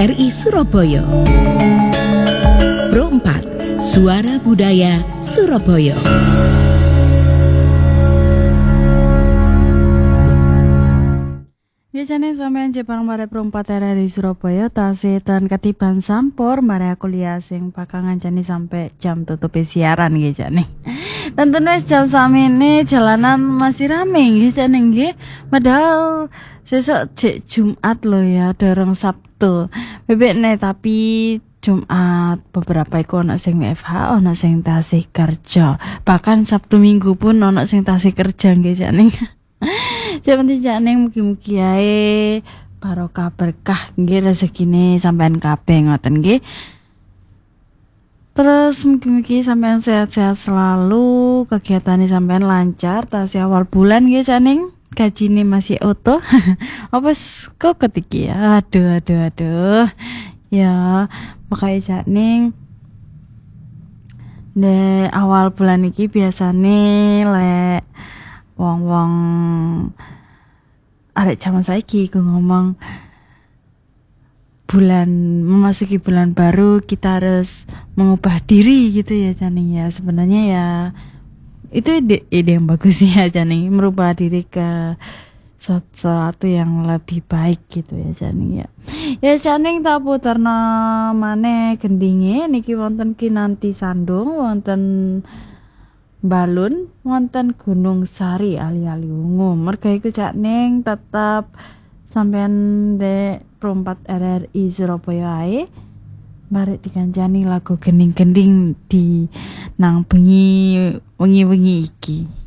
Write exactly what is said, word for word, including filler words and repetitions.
R I Surabaya. Pro empat, Suara Budaya Surabaya. Biasanya sampean Jepang mare Pro empat R I Surabaya tasih ten ketiban sampur mare kuliah sing bakal ngancani sampai jam tutup siaran nggih jane. Tentunya jam samene jalanan masih rame nggih jane nggih. Padahal sesuk jek Jumat lo ya, dorong Sabtu. Bebekne tapi Jumat beberapa iku ono sing W F H, ono sing tasih kerja. Bahkan Sabtu Minggu pun ono sing tasih kerja nggih jane. Jaman jane mugi-mugi ae barokah berkah nggih rezekine sampean kabeh ngoten nggih. Terus mugi-mugi sampean sehat-sehat selalu, kegiatannya sampean lancar, tasih awal bulan nggih Caning. Gajine masih utuh. Apa kok ketiki ya? Aduh aduh aduh. Ya, makanya Caning de awal bulan iki biasane lek wong-wong arek jaman saiki ku ngomong bulan memasuki bulan baru kita harus mengubah diri gitu ya Caning ya. Sebenarnya ya itu ide, ide yang bagus ya Caning, merubah diri ke sesuatu yang lebih baik gitu ya Caning ya. Ya Caning tak puterno maneh gendinge niki wonten Kinanti Sandung, wonten Balun, wonten Gunung Sari ali-ali Ungu. Merga iku Caning tetap sampean de Pro empat R R I Surabaya ae barek dikancani lagu gending-gending di nang bengi wengi-wengi iki.